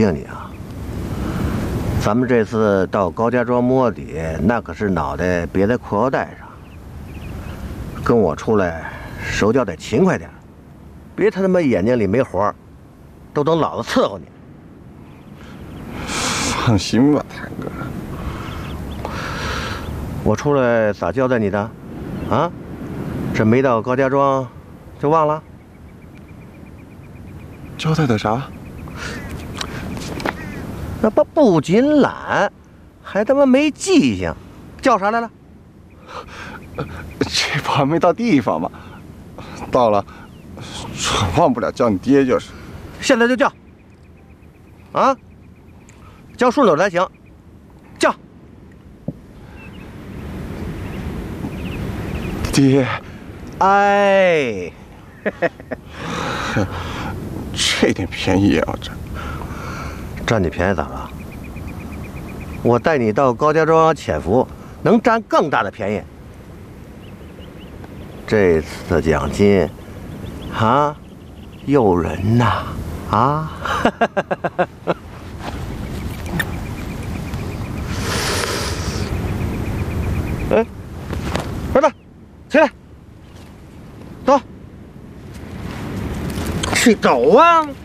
敬你啊！咱们这次到高家庄摸底，那可是脑袋别在裤腰带上。跟我出来，手脚得勤快点，别他妈眼睛里没活，都等老子伺候你。 放心吧，谭哥。 我出来咋交代你的？啊？这没到高家庄就忘了？ 交代的啥？ 那不仅懒，还他妈没记性，叫啥来了？ 这不还没到地方吗？到了，忘不了叫你爹就是。 现在就叫。啊？叫顺口才行，叫。 爹。 哎。 这点便宜也要占？ 占你便宜咋了？我带你到高家庄潜伏，能占更大的便宜。这次的奖金，啊，诱人呐！啊！哎，儿子，起来，走，去走啊！